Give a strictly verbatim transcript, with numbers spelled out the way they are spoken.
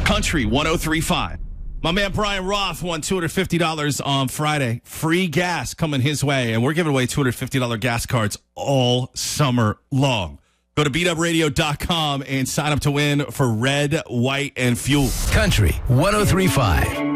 Country one oh three point five. My man Brian Roth won two hundred fifty dollars on Friday. Free gas coming his way, and we're giving away two hundred fifty dollars gas cards all summer long. Go to beat up radio dot com and sign up to win for red, white, and fuel. Country one oh three point five.